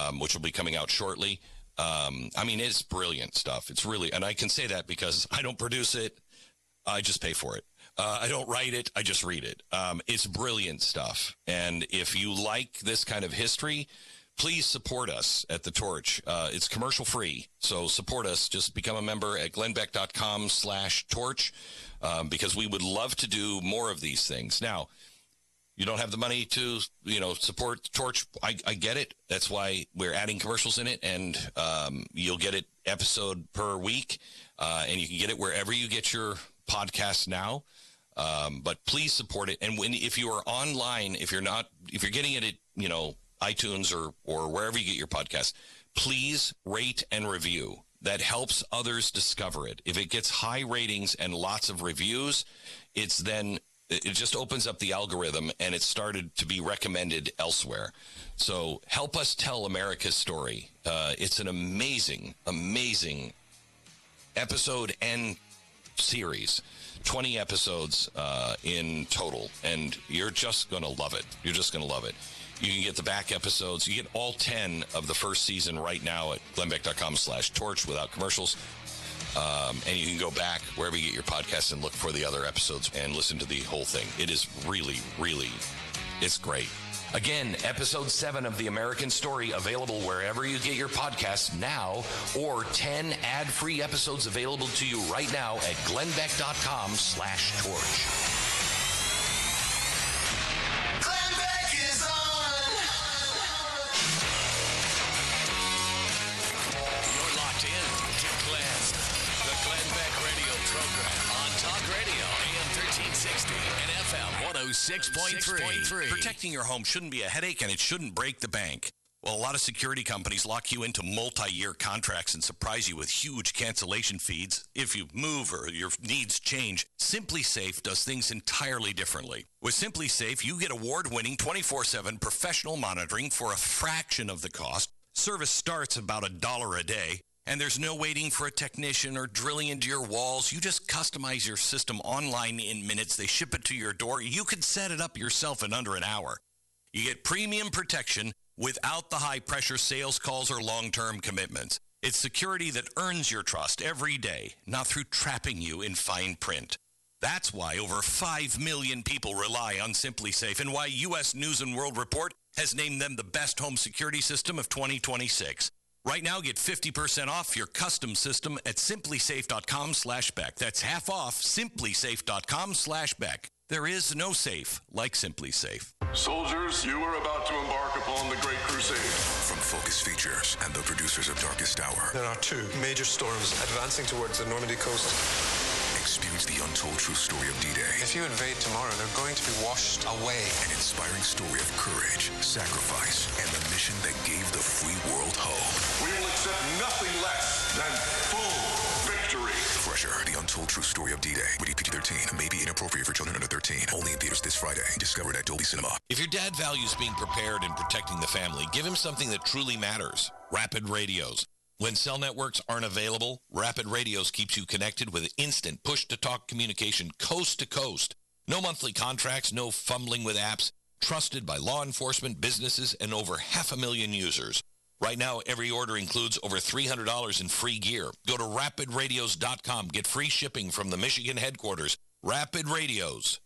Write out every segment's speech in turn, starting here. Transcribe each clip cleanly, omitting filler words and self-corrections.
which will be coming out shortly. I mean, it's brilliant stuff. It's really, and I can say that because I don't produce it. I just pay for it. I don't write it. I just read it. It's brilliant stuff. And if you like this kind of history, please support us at The Torch. It's commercial free. So support us. Just become a member at glennbeck.com/torch, because we would love to do more of these things. Now, you don't have the money to, support The Torch. I get it. That's why we're adding commercials in it, and you'll get it episode per week, and you can get it wherever you get your podcasts now. But please support it. And if you are online, if you're getting it at, iTunes or wherever you get your podcasts, please rate and review. That helps others discover it. If it gets high ratings and lots of reviews, it just opens up the algorithm, and it's started to be recommended elsewhere. So help us tell America's story. It's an amazing, amazing episode and series. 20 episodes in total, and you're just going to love it. You're just going to love it. You can get the back episodes. You get all 10 of the first season right now at glennbeck.com/torch without commercials. And you can go back wherever you get your podcasts and look for the other episodes and listen to the whole thing. It is really, really, it's great. Again, episode 7 of The American Story available wherever you get your podcasts now, or 10 ad-free episodes available to you right now at glennbeck.com/torch. Glenn Beck is on. You're locked in to Glenn, the Glenn Beck radio program on Talk Radio, AM 1360 and FM 106.3. Protecting your home shouldn't be a headache, and it shouldn't break the bank. Well, a lot of security companies lock you into multi-year contracts and surprise you with huge cancellation fees if you move or your needs change. SimpliSafe does things entirely differently. With SimpliSafe, you get award-winning 24/7 professional monitoring for a fraction of the cost. Service starts about $1 a day. And there's no waiting for a technician or drilling into your walls. You just customize your system online in minutes. They ship it to your door. You can set it up yourself in under an hour. You get premium protection without the high-pressure sales calls or long-term commitments. It's security that earns your trust every day, not through trapping you in fine print. That's why over 5 million people rely on SimpliSafe, and why U.S. News & World Report has named them the best home security system of 2026. Right now, get 50% off your custom system at simplysafe.com/Beck. That's half off simplysafe.com/Beck. There is no safe like SimpliSafe. Soldiers, you are about to embark upon the Great Crusade. From Focus Features and the producers of Darkest Hour, there are 2 major storms advancing towards the Normandy coast. experience the untold true story of D-Day. If you invade tomorrow, they're going to be washed away. An inspiring story of courage, sacrifice, and the mission that gave the free world hope. We will accept nothing less than full victory. Fresher, the untold true story of D-Day. Rated PG-13. May be inappropriate for children under 13. Only in theaters this Friday. Discovered at Dolby Cinema. If your dad values being prepared and protecting the family, give him something that truly matters. Rapid Radios. When cell networks aren't available, Rapid Radios keeps you connected with instant push-to-talk communication coast to coast. No monthly contracts, no fumbling with apps. Trusted by law enforcement, businesses, and over 500,000 users. Right now, every order includes over $300 in free gear. Go to rapidradios.com. Get free shipping from the Michigan headquarters. Rapid Radios.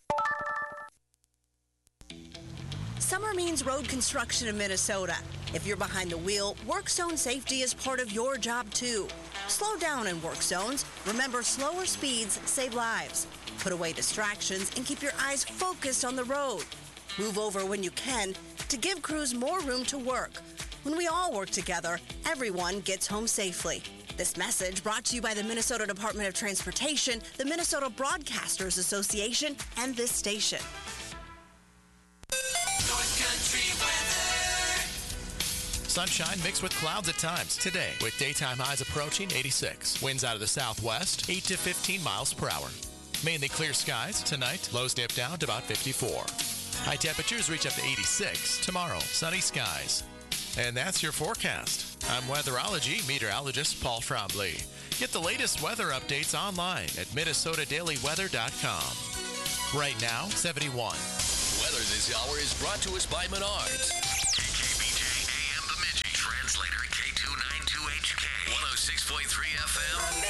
Summer means road construction in Minnesota. If you're behind the wheel, work zone safety is part of your job too. Slow down in work zones. Remember, slower speeds save lives. Put away distractions and keep your eyes focused on the road. Move over when you can to give crews more room to work. When we all work together, everyone gets home safely. This message brought to you by the Minnesota Department of Transportation, the Minnesota Broadcasters Association, and this station. North Country weather. Sunshine mixed with clouds at times today, with daytime highs approaching 86. Winds out of the southwest, 8 to 15 miles per hour. Mainly clear skies tonight. Lows dip down to about 54. High temperatures reach up to 86 tomorrow. Sunny skies. And that's your forecast. I'm weatherology meteorologist Paul Trombley. Get the latest weather updates online at minnesotaDailyWeather.com. Right now, 71. Weather this hour is brought to us by Menards. KKBJ AM Bemidji translates 106.3 FM.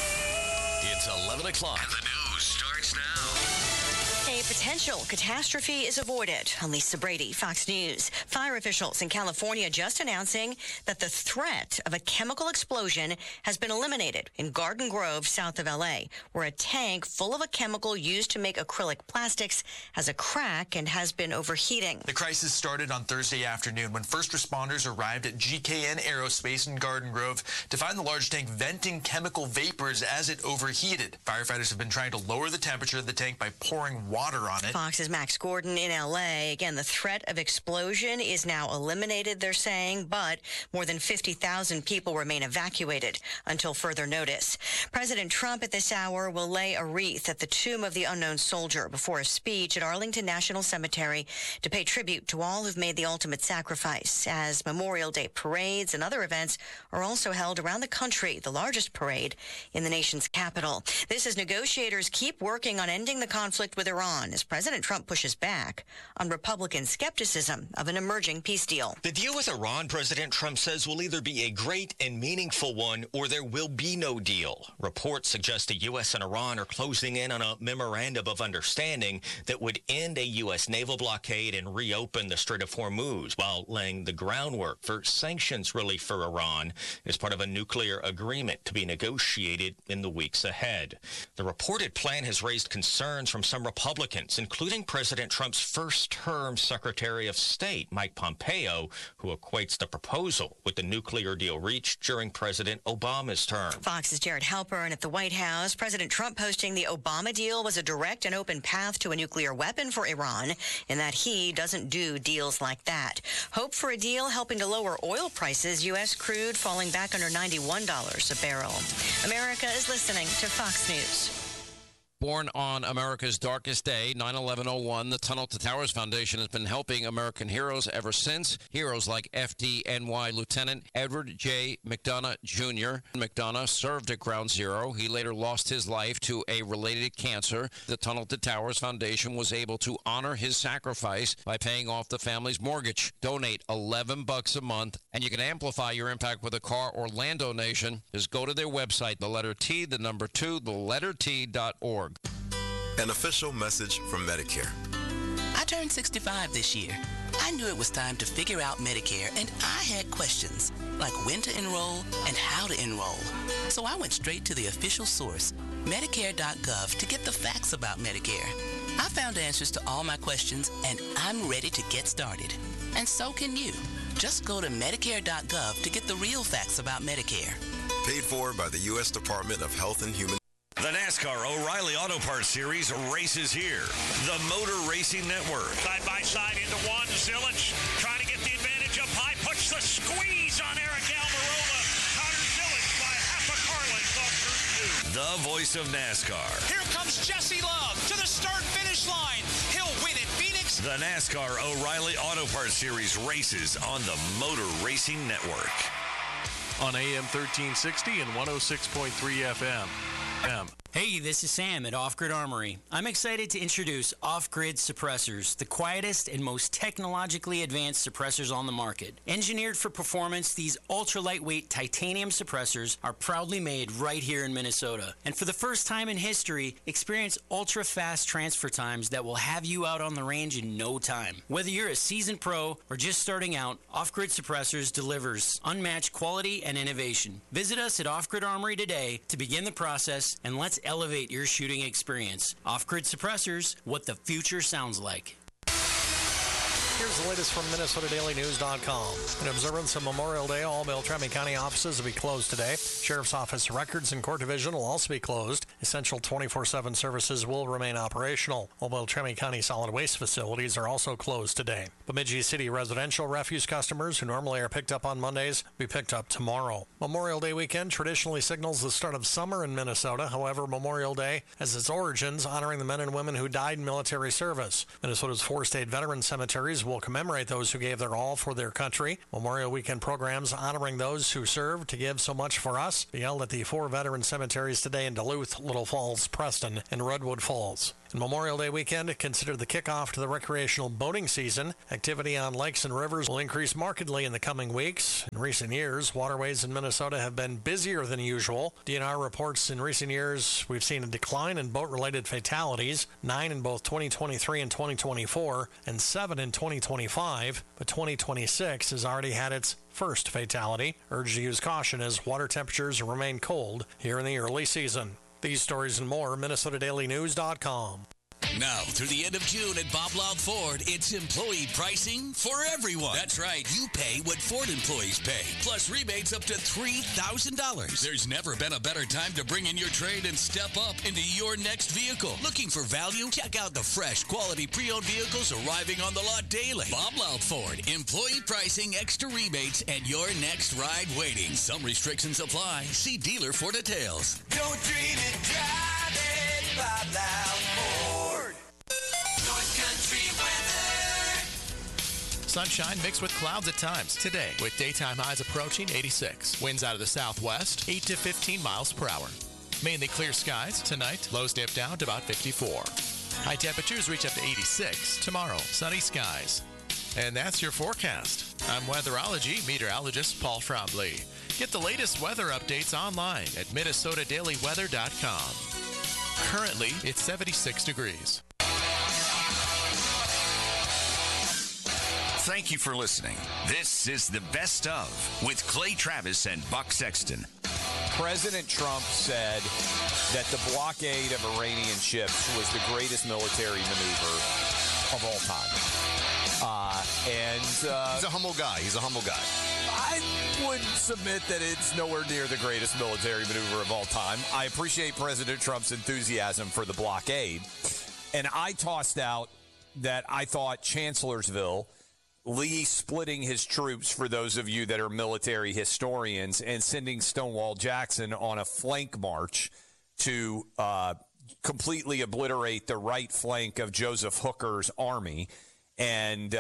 It's 11 o'clock. And the news starts now. A potential catastrophe is avoided. I'm Lisa Brady, Fox News. Fire officials in California just announcing that the threat of a chemical explosion has been eliminated in Garden Grove, south of L.A., where a tank full of a chemical used to make acrylic plastics has a crack and has been overheating. The crisis started on Thursday afternoon when first responders arrived at GKN Aerospace in Garden Grove to find the large tank venting chemical vapors as it overheated. Firefighters have been trying to lower the temperature of the tank by pouring water on it. Fox's Max Gordon in L.A. Again, the threat of explosion is now eliminated, they're saying, but more than 50,000 people remain evacuated until further notice. President Trump at this hour will lay a wreath at the tomb of the unknown soldier before a speech at Arlington National Cemetery to pay tribute to all who've made the ultimate sacrifice, as Memorial Day parades and other events are also held around the country, the largest parade in the nation's capital. This as negotiators keep working on ending the conflict with Iran as President Trump pushes back on Republican skepticism of an emerging peace deal. The deal with Iran, President Trump says, will either be a great and meaningful one or there will be no deal. Reports suggest the U.S. and Iran are closing in on a memorandum of understanding that would end a U.S. naval blockade and reopen the Strait of Hormuz while laying the groundwork for sanctions relief for Iran as part of a nuclear agreement to be negotiated in the weeks ahead. The reported plan has raised concerns from some Republicans, including President Trump's first-term Secretary of State, Mike Pompeo, who equates the proposal with the nuclear deal reached during President Obama's term. Fox's Jared Halpern at the White House. President Trump posting the Obama deal was a direct and open path to a nuclear weapon for Iran, in that he doesn't do deals like that. Hope for a deal helping to lower oil prices, U.S. crude falling back under $91 a barrel. America is listening to Fox News. Born on America's darkest day, 9/11/01, the Tunnel to Towers Foundation has been helping American heroes ever since. Heroes like FDNY Lieutenant Edward J. McDonough Jr. McDonough served at Ground Zero. He later lost his life to a related cancer. The Tunnel to Towers Foundation was able to honor his sacrifice by paying off the family's mortgage. Donate $11 a month, and you can amplify your impact with a car or land donation. Just go to their website, the letter T, the number 2, the letter T.org. An official message from Medicare. I turned 65 this year. I knew it was time to figure out Medicare, and I had questions, like when to enroll and how to enroll. So I went straight to the official source, Medicare.gov, to get the facts about Medicare. I found answers to all my questions, and I'm ready to get started. And so can you. Just go to Medicare.gov to get the real facts about Medicare. Paid for by the U.S. Department of Health and Human The NASCAR O'Reilly Auto Parts Series races here. The Motor Racing Network. Side by side into one. Zillich trying to get the advantage up high. Puts the squeeze on Eric Almirola. Connor Zillich by half a car length off through 2. The voice of NASCAR. Here comes Jesse Love to the start-finish line. He'll win at Phoenix. The NASCAR O'Reilly Auto Parts Series races on the Motor Racing Network. On AM 1360 and 106.3 FM. Hey, this is Sam at Off Grid Armory. I'm excited to introduce Off Grid Suppressors, the quietest and most technologically advanced suppressors on the market. Engineered for performance, these ultra-lightweight titanium suppressors are proudly made right here in Minnesota. And for the first time in history, experience ultra-fast transfer times that will have you out on the range in no time. Whether you're a seasoned pro or just starting out, Off Grid Suppressors delivers unmatched quality and innovation. Visit us at Off Grid Armory today to begin the process, and let's elevate your shooting experience. Off-Grid Suppressors, what the future sounds like. Here's the latest from MinnesotaDailyNews.com. In observance of Memorial Day, all Beltrami County offices will be closed today. Sheriff's Office Records and Court Division will also be closed. Essential 24/7 services will remain operational. All Beltrami County solid waste facilities are also closed today. Bemidji City residential refuse customers who normally are picked up on Mondays will be picked up tomorrow. Memorial Day weekend traditionally signals the start of summer in Minnesota. However, Memorial Day has its origins honoring the men and women who died in military service. Minnesota's 4 state veteran cemeteries will commemorate those who gave their all for their country. Memorial Weekend programs honoring those who served to give so much for us be held at the 4 veteran cemeteries today in Duluth, Little Falls, Preston, and Redwood Falls. Memorial Day weekend, consider the kickoff to the recreational boating season. Activity on lakes and rivers will increase markedly in the coming weeks. In recent years, waterways in Minnesota have been busier than usual. DNR reports in recent years we've seen a decline in boat-related fatalities, 9 in both 2023 and 2024, and 7 in 2025. But 2026 has already had its first fatality. Urge to use caution as water temperatures remain cold here in the early season. These stories and more, MinnesotaDailyNews.com. Now, through the end of June at Bob Loud Ford, it's employee pricing for everyone. That's right. You pay what Ford employees pay, plus rebates up to $3,000. There's never been a better time to bring in your trade and step up into your next vehicle. Looking for value? Check out the fresh, quality pre-owned vehicles arriving on the lot daily. Bob Loud Ford. Employee pricing, extra rebates, and your next ride waiting. Some restrictions apply. See dealer for details. Don't dream it, drive it, Bob Loud Ford. North Country weather. Sunshine mixed with clouds at times today, with daytime highs approaching 86. Winds out of the southwest, 8 to 15 miles per hour. Mainly clear skies tonight. Lows dip down to about 54. High temperatures reach up to 86 tomorrow. Sunny skies. And that's your forecast. I'm weatherology meteorologist Paul Trombley. Get the latest weather updates online at MinnesotaDailyWeather.com. Currently, it's 76 degrees. Thank you for listening. This is the Best Of with Clay Travis and Buck Sexton. President Trump said that the blockade of Iranian ships was the greatest military maneuver of all time. He's a humble guy. I would submit that it's nowhere near the greatest military maneuver of all time. I appreciate President Trump's enthusiasm for the blockade. And I tossed out that I thought Chancellorsville, Lee splitting his troops, for those of you that are military historians, and sending Stonewall Jackson on a flank march to completely obliterate the right flank of Joseph Hooker's army and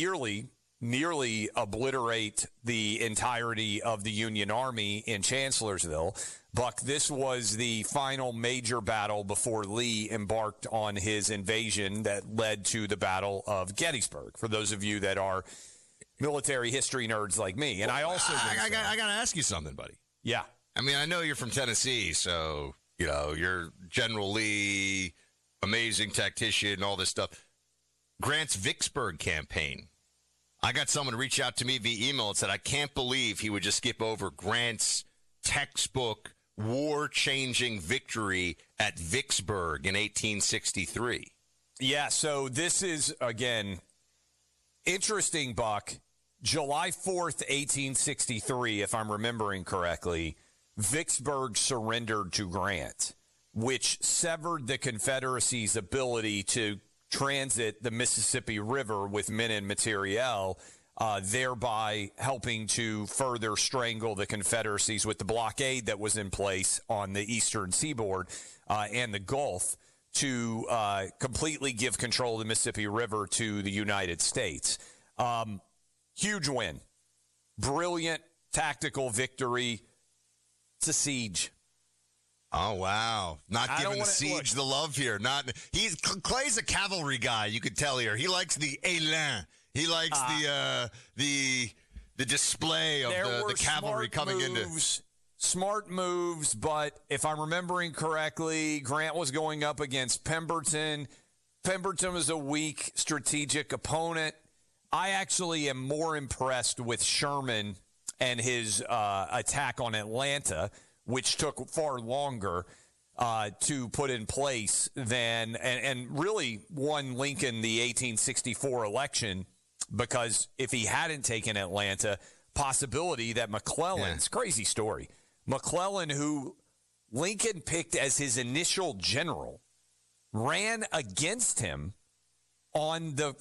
nearly obliterate the entirety of the Union Army in Chancellorsville. Buck, this was the final major battle before Lee embarked on his invasion that led to the Battle of Gettysburg, for those of you that are military history nerds like me. And I also... I got to ask you something, buddy. Yeah. I mean, I know you're from Tennessee, so, you know, you're General Lee, amazing tactician, all this stuff. Grant's Vicksburg campaign. I got someone reach out to me via email and said, I can't believe he would just skip over Grant's textbook war-changing victory at Vicksburg in 1863. Yeah, so this is, again, interesting, Buck. July 4th, 1863, if I'm remembering correctly, Vicksburg surrendered to Grant, which severed the Confederacy's ability to transit the Mississippi River with men and materiel, thereby helping to further strangle the Confederacies with the blockade that was in place on the eastern seaboard and the Gulf to completely give control of the Mississippi River to the United States. Huge win. Brilliant tactical victory. It's a siege. Oh, wow. Not giving the siege the love here. Clay's a cavalry guy, you could tell here. He likes the élan. He likes the display of the cavalry coming into. Smart moves, but if I'm remembering correctly, Grant was going up against Pemberton. Pemberton was a weak strategic opponent. I actually am more impressed with Sherman and his attack on Atlanta, which took far longer to put in place than, and really won Lincoln the 1864 election, because if he hadn't taken Atlanta, possibility that McClellan's crazy story. McClellan, who Lincoln picked as his initial general, ran against him on the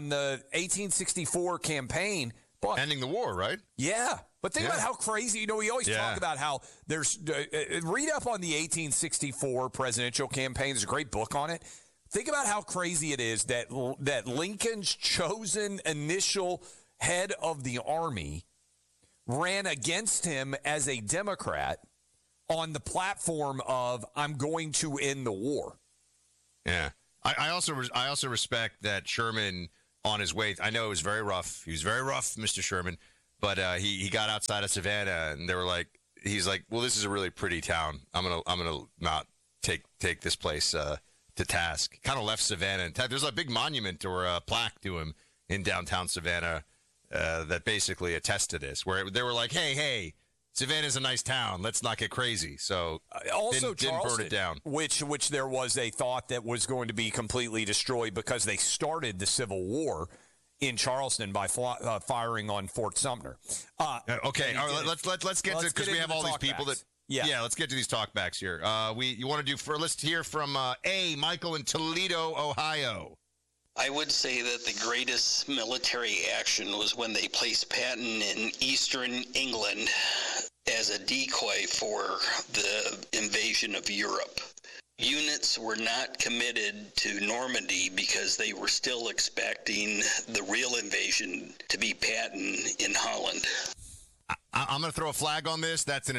1864 campaign. But, ending the war, right? Yeah. But think about how crazy, we always talk about how there's, read up on the 1864 presidential campaign. There's a great book on it. Think about how crazy it is that Lincoln's chosen initial head of the army ran against him as a Democrat on the platform of, I'm going to end the war. Yeah. I also respect that Sherman on his way. I know it was very rough. He was very rough, Mr. Sherman, but he got outside of Savannah, and they were like, he's like, well, this is a really pretty town. I'm gonna not take this place to task. Kind of left Savannah. There's a big monument or a plaque to him in downtown Savannah that basically attests to this, where they were like, hey, Savannah's a nice town. Let's not get crazy. So also didn't burn it down. Which there was a thought that was going to be completely destroyed because they started the Civil War in Charleston by firing on Fort Sumter. Okay, all right, let's get to, because we have all these people that. Yeah, let's get to these talkbacks here. You want to do let's hear from Michael in Toledo, Ohio. I would say that the greatest military action was when they placed Patton in eastern England as a decoy for the invasion of Europe. Units were not committed to Normandy because they were still expecting the real invasion to be Patton in Holland. I'm going to throw a flag on this. That's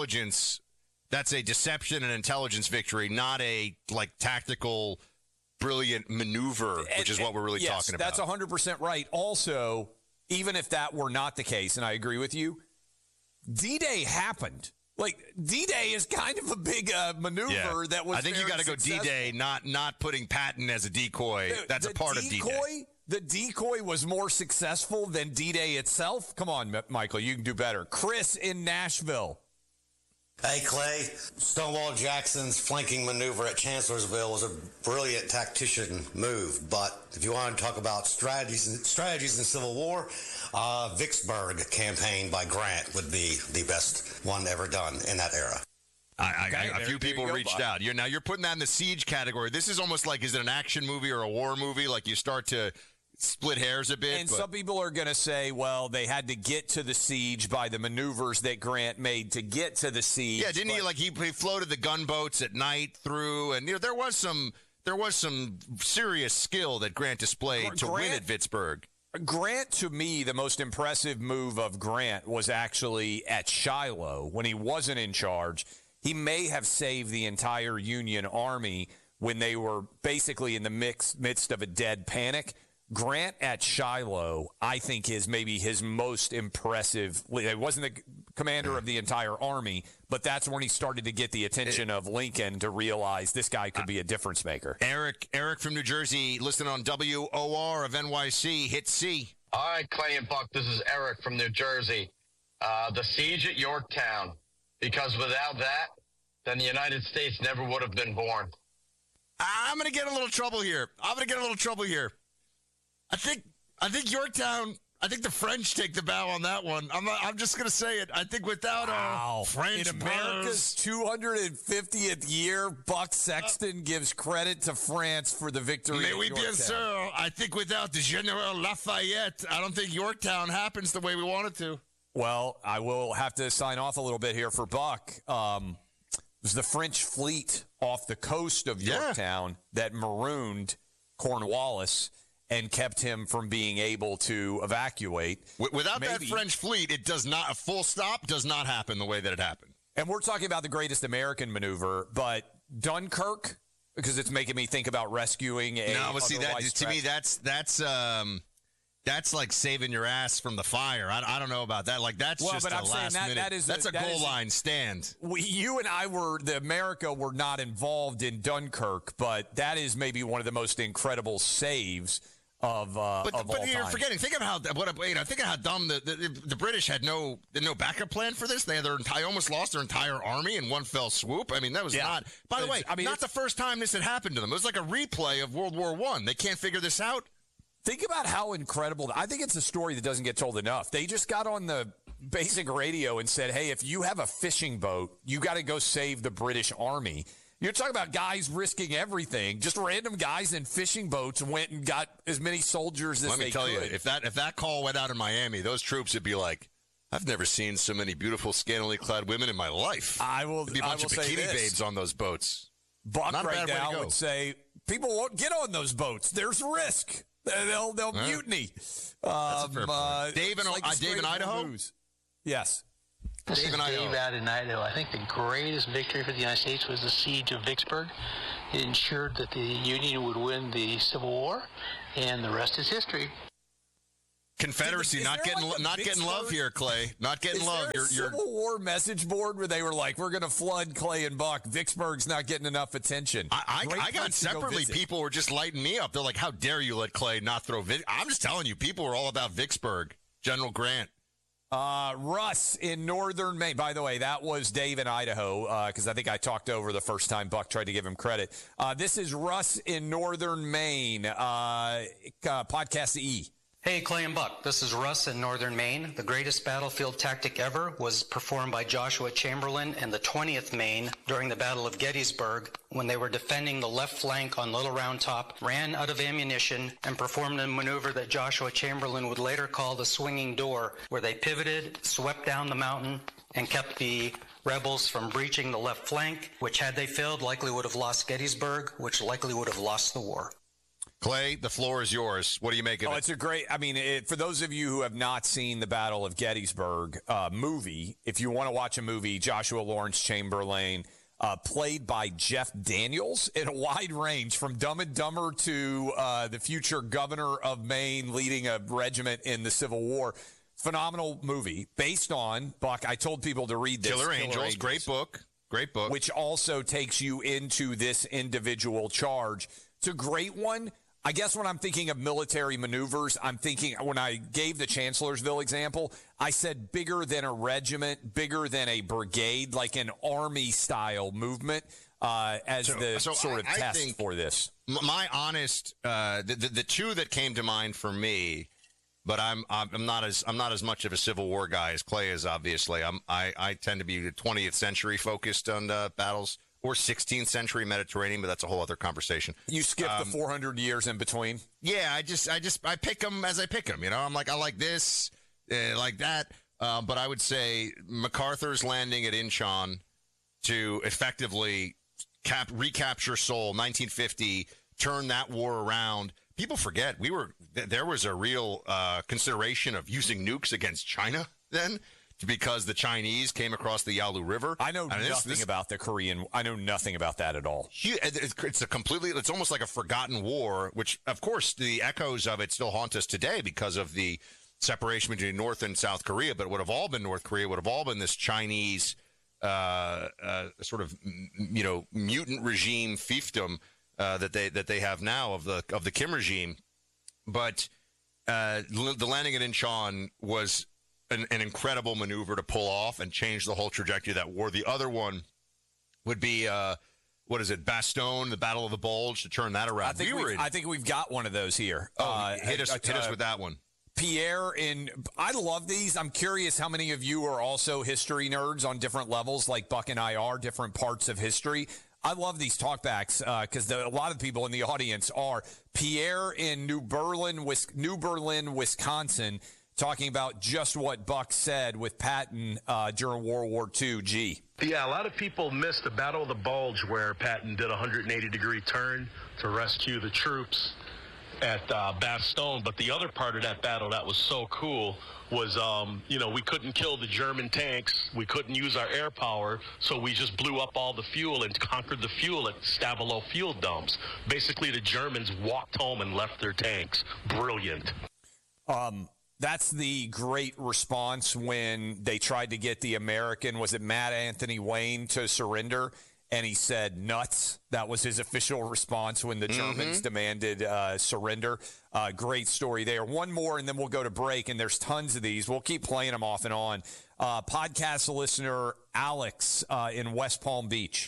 a deception and intelligence victory, not a tactical brilliant maneuver, which is what we're really talking about. That's 100% right. Also, even if that were not the case, and I agree with you, D-Day happened. D-Day is kind of a big maneuver that was. I think you got to go D-Day, not putting Patton as a decoy. That's a part of D-Day. The decoy was more successful than D-Day itself. Come on, Michael, you can do better. Chris in Nashville. Hey, Clay. Stonewall Jackson's flanking maneuver at Chancellorsville was a brilliant tactician move. But if you want to talk about strategies in Civil War, Vicksburg campaign by Grant would be the best one ever done in that era. A few people reached out. You're putting that in the siege category. This is almost like, is it an action movie or a war movie? Like you start to split hairs a bit. And some people are going to say, well, they had to get to the siege by the maneuvers that Grant made to get to the siege. Yeah, didn't he he floated the gunboats at night through, and there was some serious skill that Grant displayed to win at Vicksburg. Grant, to me, the most impressive move of Grant was actually at Shiloh when he wasn't in charge. He may have saved the entire Union Army when they were basically in the midst of a dead panic. Grant at Shiloh, I think, is maybe his most impressive. It wasn't the commander of the entire army, but that's when he started to get the attention of Lincoln to realize this guy could be a difference maker. Eric from New Jersey, listening on WOR of NYC, hit C. All right, Clay and Buck, this is Eric from New Jersey. The siege at Yorktown, because without that, then the United States never would have been born. I'm going to get a little trouble here. I think Yorktown. I think the French take the bow on that one. I'm just going to say it. I think without French in America's 250th year, Buck Sexton gives credit to France for the victory. Mais oui, bien sûr. I think without the General Lafayette, I don't think Yorktown happens the way we want it to. Well, I will have to sign off a little bit here for Buck. It was the French fleet off the coast of Yorktown that marooned Cornwallis and kept him from being able to evacuate. Without that French fleet, a full stop does not happen the way that it happened. And we're talking about the greatest American maneuver, but Dunkirk, because it's making me think about rescuing a. No, but see that to me, that's like saving your ass from the fire. I don't know about that. Like that's just a last minute. That's a goal line stand. You and I America were not involved in Dunkirk, but that is maybe one of the most incredible saves of all you're time. forgetting. Think of how dumb the British had no backup plan for this. They had almost lost their entire army in one fell swoop. I mean, that was not. By the way, not the first time this had happened to them. It was like a replay of World War I. They can't figure this out. Think about how incredible. I think it's a story that doesn't get told enough. They just got on the basic radio and said, hey, if you have a fishing boat, you got to go save the British Army. You're talking about guys risking everything. Just random guys in fishing boats went and got as many soldiers as they could. Let me tell you, if that call went out in Miami, those troops would be like, I've never seen so many beautiful, scantily clad women in my life. There'd be a bunch of bikini babes on those boats. Buck right now would say, people won't get on those boats. There's risk. They'll mutiny. That's a fair point. Dave in Idaho? Yes. This is Dave out in Idaho. I think the greatest victory for the United States was the siege of Vicksburg. It ensured that the Union would win the Civil War, and the rest is history. Confederacy not getting love here, Clay. Not getting love. Is there a Civil War message board where they were like, "We're going to flood Clay and Buck. Vicksburg's not getting enough attention." I got separately. People were just lighting me up. They're like, "How dare you let Clay not throw I'm just telling you, people were all about Vicksburg. General Grant. Russ in northern Maine. By the way, that was Dave in Idaho, because I think I talked over the first time Buck tried to give him credit. This is Russ in northern Maine. Podcast E. Hey, Clay and Buck. This is Russ in northern Maine. The greatest battlefield tactic ever was performed by Joshua Chamberlain and the 20th Maine during the Battle of Gettysburg when they were defending the left flank on Little Round Top, ran out of ammunition, and performed a maneuver that Joshua Chamberlain would later call the swinging door, where they pivoted, swept down the mountain, and kept the rebels from breaching the left flank, which had they failed likely would have lost Gettysburg, which likely would have lost the war. Clay, the floor is yours. What do you make of it? It's a great, for those of you who have not seen the Battle of Gettysburg movie, if you want to watch a movie, Joshua Lawrence Chamberlain, played by Jeff Daniels in a wide range from Dumb and Dumber to the future governor of Maine leading a regiment in the Civil War. Phenomenal movie based on, Buck, I told people to read this. Killer Angels. Great book. Which also takes you into this individual charge. It's a great one. I guess when I'm thinking of military maneuvers, I'm thinking, when I gave the Chancellorsville example, I said bigger than a regiment, bigger than a brigade, like an army-style movement as the sort of test for this. My honest, the two that came to mind for me, but I'm not as much of a Civil War guy as Clay is. Obviously, I tend to be 20th century focused on battles. Or 16th century Mediterranean, but that's a whole other conversation. You skip the 400 years in between? Yeah, I pick them as I pick them. You know, I'm like, I like this, like that. But I would say MacArthur's landing at Inchon to effectively recapture Seoul, 1950, turn that war around. People forget there was a real consideration of using nukes against China then, because the Chinese came across the Yalu River. I know nothing about the Korean. I know nothing about that at all. It's almost like a forgotten war, which, of course, the echoes of it still haunt us today because of the separation between North and South Korea. But it would have all been North Korea, would have all been this Chinese sort of, mutant regime fiefdom that they have now of the Kim regime. But the landing at Incheon was an incredible maneuver to pull off and change the whole trajectory of that war. The other one would be, Bastogne, the Battle of the Bulge, to turn that around. I think we've got one of those here. Hit us with that one. Pierre, I love these. I'm curious how many of you are also history nerds on different levels, like Buck and I are, different parts of history. I love these talkbacks because a lot of people in the audience are. Pierre in New Berlin, Wisconsin, talking about just what Buck said with Patton during World War II. G. Yeah, a lot of people missed the Battle of the Bulge where Patton did a 180-degree turn to rescue the troops at Bastogne. But the other part of that battle that was so cool was, we couldn't kill the German tanks. We couldn't use our air power, so we just blew up all the fuel and conquered the fuel at Stavelot fuel dumps. Basically, the Germans walked home and left their tanks. Brilliant. That's the great response when they tried to get the American, was it Matt Anthony Wayne, to surrender? And he said, nuts. That was his official response when the Germans demanded surrender. Great story there. One more, and then we'll go to break, and there's tons of these. We'll keep playing them off and on. Podcast listener Alex in West Palm Beach.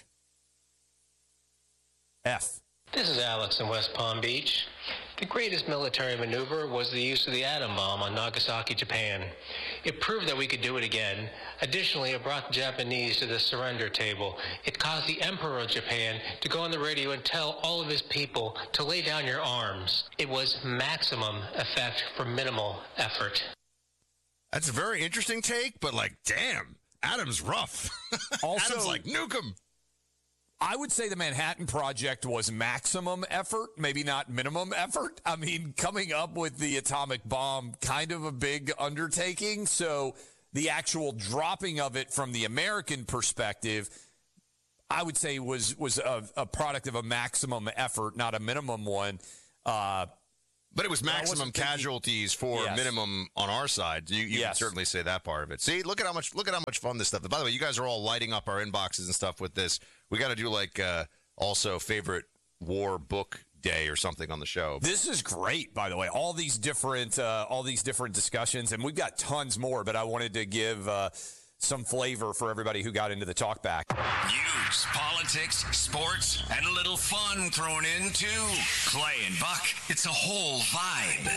F. This is Alex in West Palm Beach. The greatest military maneuver was the use of the atom bomb on Nagasaki, Japan. It proved that we could do it again. Additionally, it brought the Japanese to the surrender table. It caused the Emperor of Japan to go on the radio and tell all of his people to lay down your arms. It was maximum effect for minimal effort. That's a very interesting take, but damn, Adam's rough. Also, Adam's like, nuke him. I would say the Manhattan Project was maximum effort, maybe not minimum effort. I mean, coming up with the atomic bomb, kind of a big undertaking. So the actual dropping of it from the American perspective, I would say was a product of a maximum effort, not a minimum one. But it was maximum casualties for minimum on our side. You can certainly say that part of it. See, look at how much fun this stuff is. By the way, you guys are all lighting up our inboxes and stuff with this. We got to do also favorite war book day or something on the show. This is great, by the way. All these different discussions, and we've got tons more. But I wanted to give some flavor for everybody who got into the talk back. News, politics, sports, and a little fun thrown in too. Clay and Buck, it's a whole vibe.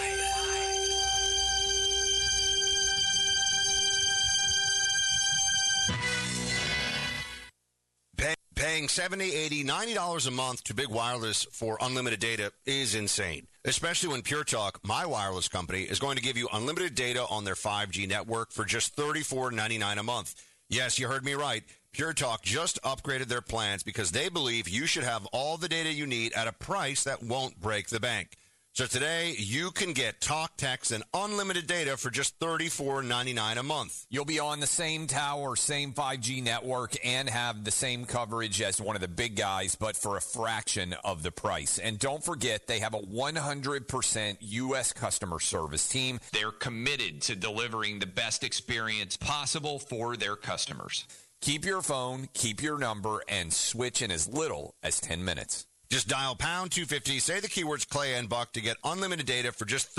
Paying $70, $80, $90 a month to Big Wireless for unlimited data is insane, especially when Pure Talk, my wireless company, is going to give you unlimited data on their 5G network for just $34.99 a month. Yes, you heard me right. Pure Talk just upgraded their plans because they believe you should have all the data you need at a price that won't break the bank. So today, you can get talk, text, and unlimited data for just $34.99 a month. You'll be on the same tower, same 5G network, and have the same coverage as one of the big guys, but for a fraction of the price. And don't forget, they have a 100% U.S. customer service team. They're committed to delivering the best experience possible for their customers. Keep your phone, keep your number, and switch in as little as 10 minutes. Just dial pound 250, say the keywords Clay and Buck to get unlimited data for just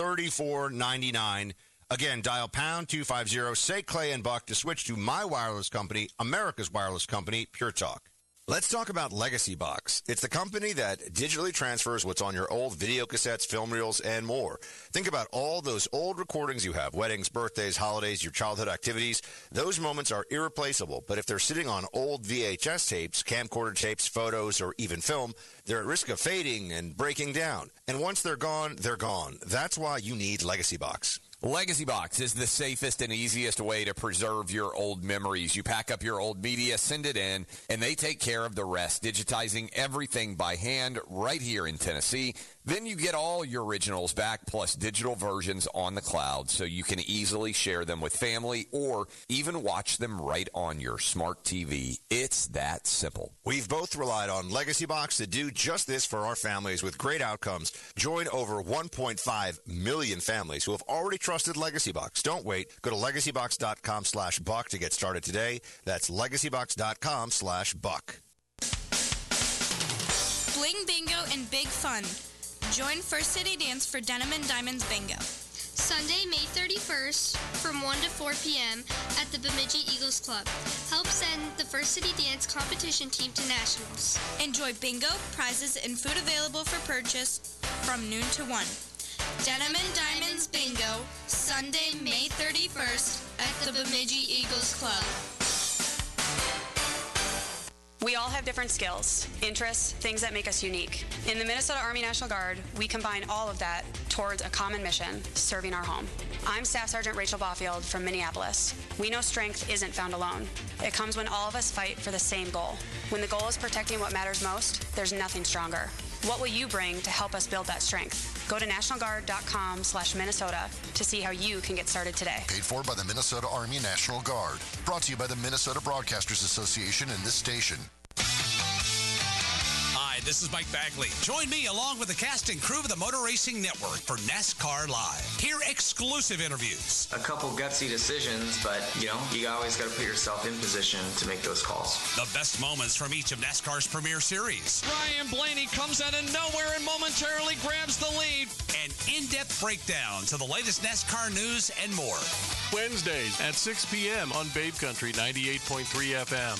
$34.99. Again, dial pound 250, say Clay and Buck to switch to my wireless company, America's wireless company, Pure Talk. Let's talk about Legacy Box. It's the company that digitally transfers what's on your old video cassettes, film reels, and more. Think about all those old recordings you have, weddings, birthdays, holidays, your childhood activities. Those moments are irreplaceable, but if they're sitting on old VHS tapes, camcorder tapes, photos, or even film, they're at risk of fading and breaking down. And once they're gone, they're gone. That's why you need Legacy Box. Legacy Box is the safest and easiest way to preserve your old memories. You pack up your old media, send it in, and they take care of the rest, digitizing everything by hand right here in Tennessee. Then you get all your originals back, plus digital versions on the cloud, so you can easily share them with family or even watch them right on your smart TV. It's that simple. We've both relied on Legacy Box to do just this for our families with great outcomes. Join over 1.5 million families who have already trusted Legacy Box. Don't wait. Go to legacybox.com/buck to get started today. That's legacybox.com/buck. Bling Bingo and Big Fun. Join First City Dance for Denim and Diamonds Bingo. Sunday, May 31st from 1 to 4 p.m. at the Bemidji Eagles Club. Help send the First City Dance competition team to nationals. Enjoy bingo, prizes, and food available for purchase from noon to 1. Denim and Diamonds Bingo, Sunday, May 31st at the Bemidji Eagles Club. We all have different skills, interests, things that make us unique. In the Minnesota Army National Guard, we combine all of that towards a common mission, serving our home. I'm Staff Sergeant Rachel Baufield from Minneapolis. We know strength isn't found alone. It comes when all of us fight for the same goal. When the goal is protecting what matters most, there's nothing stronger. What will you bring to help us build that strength? Go to nationalguard.com/Minnesota to see how you can get started today. Paid for by the Minnesota Army National Guard. Brought to you by the Minnesota Broadcasters Association and this station. Hi, this is Mike Bagley. Join me along with the cast and crew of the Motor Racing Network for NASCAR Live. Hear exclusive interviews. A couple gutsy decisions, but, you always got to put yourself in position to make those calls. The best moments from each of NASCAR's premier series. Ryan Blaney comes out of nowhere and momentarily grabs the lead. An in-depth breakdown to the latest NASCAR news and more. Wednesdays at 6 p.m. on Babe Country 98.3 FM.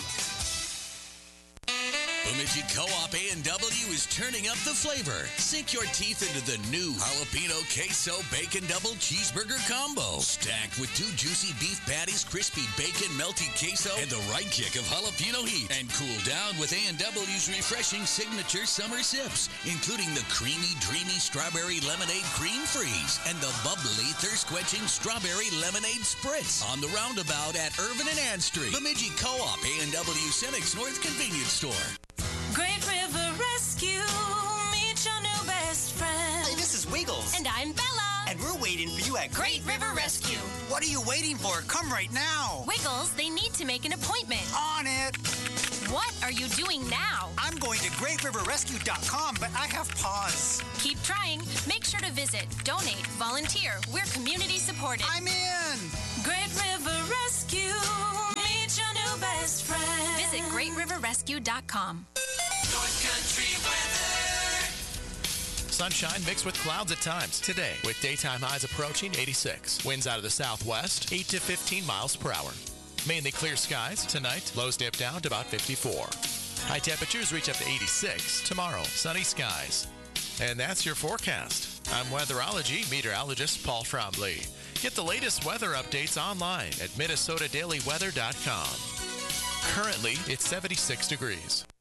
Bemidji Co-op A&W is turning up the flavor. Sink your teeth into the new Jalapeno Queso Bacon Double Cheeseburger Combo. Stacked with 2 juicy beef patties, crispy bacon, melty queso, and the right kick of jalapeno heat. And cool down with A&W's refreshing signature summer sips, including the creamy, dreamy strawberry lemonade cream freeze and the bubbly, thirst-quenching strawberry lemonade spritz. On the roundabout at Irvin and Ann Street. Bemidji Co-op A&W Cenex North Convenience Store. Great River Rescue, meet your new best friend. Hey, this is Wiggles. And I'm Bella. And we're waiting for you at Great River Rescue. What are you waiting for? Come right now. Wiggles, they need to make an appointment. On it. What are you doing now? I'm going to GreatRiverRescue.com, but I have pause. Keep trying. Make sure to visit, donate, volunteer. We're community supported. I'm in. Great River Rescue. Meet your new best friend. Visit GreatRiverRescue.com. North Country weather. Sunshine mixed with clouds at times today, with daytime highs approaching 86. Winds out of the southwest, 8 to 15 miles per hour. Mainly clear skies tonight. Lows dip down to about 54. High temperatures reach up to 86 tomorrow. Sunny skies. And that's your forecast. I'm weatherology meteorologist Paul Trombley. Get the latest weather updates online at MinnesotaDailyWeather.com. Currently, it's 76 degrees.